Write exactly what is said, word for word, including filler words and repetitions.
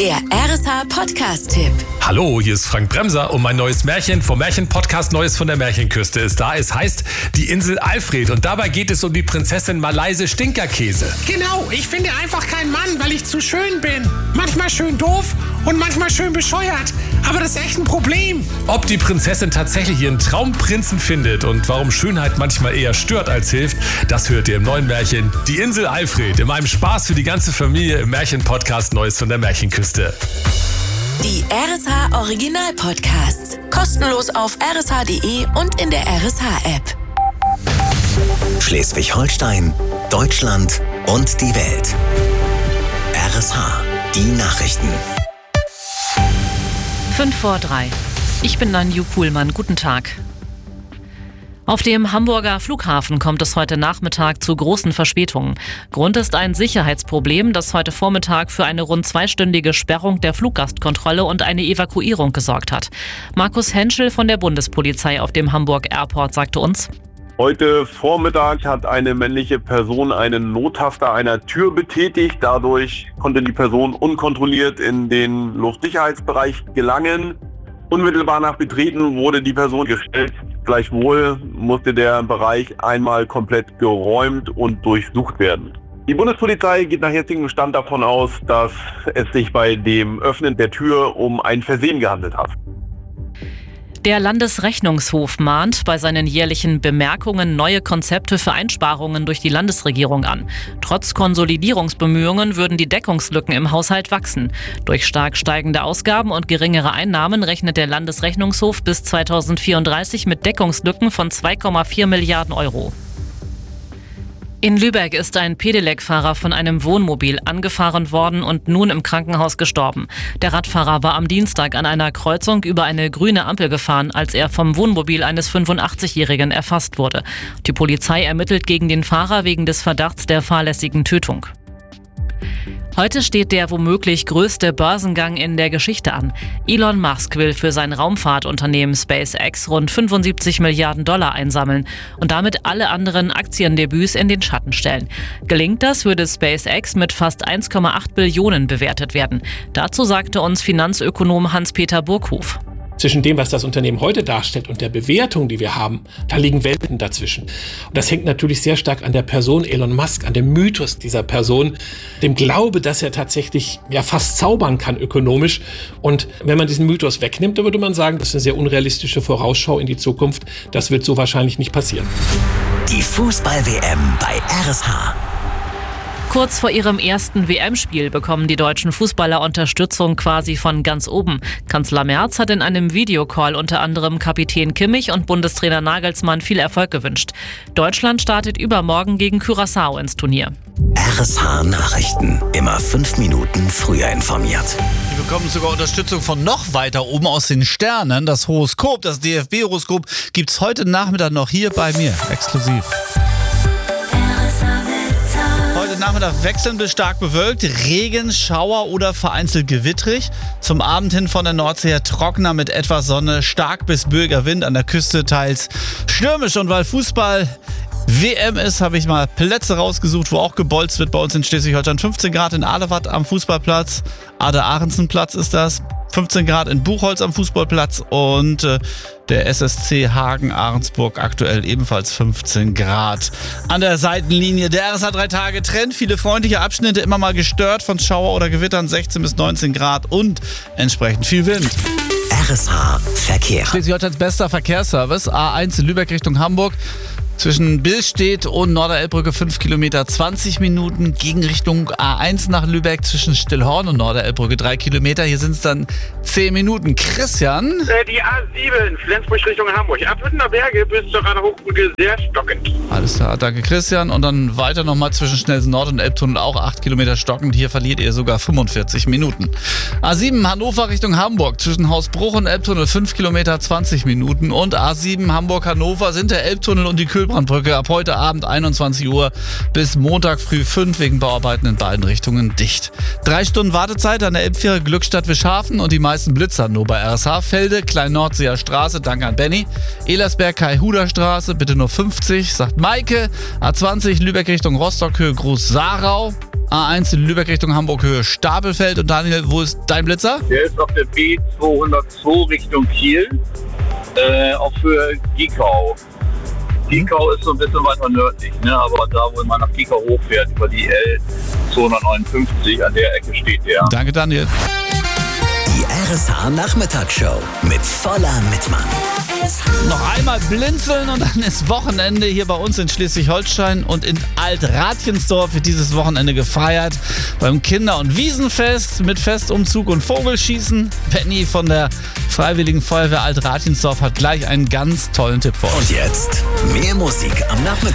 Der R S H-Podcast-Tipp. Hallo, hier ist Frank Bremser und mein neues Märchen vom Märchen-Podcast Neues von der Märchenküste ist da. Es heißt Die Insel Alfred und dabei geht es um die Prinzessin Malaise Stinkerkäse. Genau, ich finde einfach keinen Mann, weil ich zu schön bin. Manchmal schön doof und manchmal schön bescheuert. Aber das ist echt ein Problem. Ob die Prinzessin tatsächlich ihren Traumprinzen findet und warum Schönheit manchmal eher stört als hilft, das hört ihr im neuen Märchen Die Insel Alfred. In meinem Spaß für die ganze Familie im Märchen-Podcast Neues von der Märchenküste. Die R S H-Original-Podcasts. Kostenlos auf r s h punkt d e und in der R S H-App. Schleswig-Holstein, Deutschland und die Welt. R S H, die Nachrichten. Fünf vor drei. Ich bin Nanju Kuhlmann. Guten Tag. Auf dem Hamburger Flughafen kommt es heute Nachmittag zu großen Verspätungen. Grund ist ein Sicherheitsproblem, das heute Vormittag für eine rund zweistündige Sperrung der Fluggastkontrolle und eine Evakuierung gesorgt hat. Markus Henschel von der Bundespolizei auf dem Hamburg Airport sagte uns: Heute Vormittag hat eine männliche Person einen Nottaster einer Tür betätigt. Dadurch konnte die Person unkontrolliert in den Luftsicherheitsbereich gelangen. Unmittelbar nach Betreten wurde die Person gestellt. Gleichwohl musste der Bereich einmal komplett geräumt und durchsucht werden. Die Bundespolizei geht nach jetzigem Stand davon aus, dass es sich bei dem Öffnen der Tür um ein Versehen gehandelt hat. Der Landesrechnungshof mahnt bei seinen jährlichen Bemerkungen neue Konzepte für Einsparungen durch die Landesregierung an. Trotz Konsolidierungsbemühungen würden die Deckungslücken im Haushalt wachsen. Durch stark steigende Ausgaben und geringere Einnahmen rechnet der Landesrechnungshof bis zweitausendvierunddreißig mit Deckungslücken von zwei Komma vier Milliarden Euro. In Lübeck ist ein Pedelec-Fahrer von einem Wohnmobil angefahren worden und nun im Krankenhaus gestorben. Der Radfahrer war am Dienstag an einer Kreuzung über eine grüne Ampel gefahren, als er vom Wohnmobil eines fünfundachtzigjährigen erfasst wurde. Die Polizei ermittelt gegen den Fahrer wegen des Verdachts der fahrlässigen Tötung. Heute steht der womöglich größte Börsengang in der Geschichte an. Elon Musk will für sein Raumfahrtunternehmen SpaceX rund fünfundsiebzig Milliarden Dollar einsammeln und damit alle anderen Aktiendebüts in den Schatten stellen. Gelingt das, würde SpaceX mit fast eins Komma acht Billionen bewertet werden. Dazu sagte uns Finanzökonom Hans-Peter Burghof: Zwischen dem, was das Unternehmen heute darstellt und der Bewertung, die wir haben, da liegen Welten dazwischen. Und das hängt natürlich sehr stark an der Person Elon Musk, an dem Mythos dieser Person, dem Glaube, dass er tatsächlich ja fast zaubern kann ökonomisch. Und wenn man diesen Mythos wegnimmt, dann würde man sagen, das ist eine sehr unrealistische Vorausschau in die Zukunft. Das wird so wahrscheinlich nicht passieren. Die Fußball-W M bei R S H. Kurz vor ihrem ersten W M-Spiel bekommen die deutschen Fußballer Unterstützung quasi von ganz oben. Kanzler Merz hat in einem Videocall unter anderem Kapitän Kimmich und Bundestrainer Nagelsmann viel Erfolg gewünscht. Deutschland startet übermorgen gegen Curaçao ins Turnier. R S H Nachrichten. Immer fünf Minuten früher informiert. Wir bekommen sogar Unterstützung von noch weiter oben aus den Sternen. Das Horoskop, das D F B-Horoskop, gibt's heute Nachmittag noch hier bei mir, exklusiv. Heute Nachmittag wechselnd bis stark bewölkt, Regen, Schauer oder vereinzelt gewittrig. Zum Abend hin von der Nordsee her trockener mit etwas Sonne, stark bis böiger Wind, an der Küste teils stürmisch. Und weil Fußball W M ist, habe ich mal Plätze rausgesucht, wo auch gebolzt wird bei uns in Schleswig-Holstein. fünfzehn Grad in Ahlewat am Fußballplatz, Ader-Ahrensen-Platz ist das. fünfzehn Grad in Buchholz am Fußballplatz und äh, der S S C Hagen-Ahrensburg aktuell ebenfalls fünfzehn Grad. An der Seitenlinie der R S H drei Tage Trend, viele freundliche Abschnitte, immer mal gestört von Schauer oder Gewittern, sechzehn bis neunzehn Grad und entsprechend viel Wind. R S H Verkehr. Schleswig-Holsteins bester Verkehrsservice, A eins in Lübeck Richtung Hamburg. Zwischen Billstedt und Norderelbbrücke fünf Kilometer, zwanzig Minuten. Gegenrichtung A eins nach Lübeck zwischen Stillhorn und Norderelbbrücke drei Kilometer. Hier sind es dann zehn Minuten. Christian? Die A sieben, Flensburg Richtung Hamburg. Ab Hüttener Berge bis zur Hochbrücke sehr stockend. Alles klar, danke Christian. Und dann weiter nochmal zwischen Schnelsen Nord und Elbtunnel auch acht Kilometer stockend. Hier verliert ihr sogar fünfundvierzig Minuten. A sieben, Hannover Richtung Hamburg. Zwischen Hausbruch und Elbtunnel fünf Kilometer, zwanzig Minuten. Und A sieben, Hamburg-Hannover sind der Elbtunnel und die Kühlbrandbrücke ab heute Abend einundzwanzig Uhr bis Montag früh fünf wegen Bauarbeiten in beiden Richtungen dicht. Drei Stunden Wartezeit an der Elbfähre Glückstadt Wischhafen und die meisten Blitzer nur bei R S H. Felde, Klein-Nordseer Straße, danke an Benny. Elersberg, Kai-Huder Straße, bitte nur fünfzig, sagt Maike. A zwanzig, Lübeck Richtung Rostock, Höhe Groß-Sarau. A eins in Lübeck Richtung Hamburg Höhe Stapelfeld. Und Daniel, wo ist dein Blitzer? Der ist auf der B zweihundertzwei Richtung Kiel, äh, auf Höhe Giekau. Giekau ist so ein bisschen weiter nördlich, ne? Aber da, wo man nach Giekau hochfährt, über die L zweihundertneunundfünfzig, an der Ecke steht der. Danke, Daniel. Die R S H Nachmittagsshow mit voller Mitmann. Noch einmal blinzeln und dann ist Wochenende hier bei uns in Schleswig-Holstein und in Alt-Ratjensdorf wird dieses Wochenende gefeiert beim Kinder- und Wiesenfest mit Festumzug und Vogelschießen. Penny von der Freiwilligen Feuerwehr Alt-Ratjensdorf hat gleich einen ganz tollen Tipp für euch. Und jetzt mehr Musik am Nachmittag.